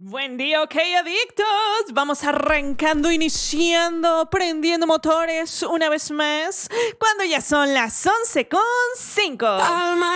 Buen día, ok, adictos. Vamos arrancando, iniciando, prendiendo motores una vez más, cuando ya son las 11:05.